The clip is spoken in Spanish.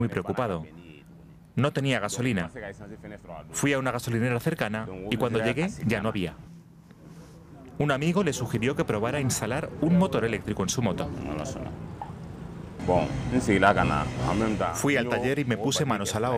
muy preocupado. No tenía gasolina. Fui a una gasolinera cercana y cuando llegué ya no había. Un amigo le sugirió que probara a instalar un motor eléctrico en su moto. Fui al taller y me puse manos a la obra.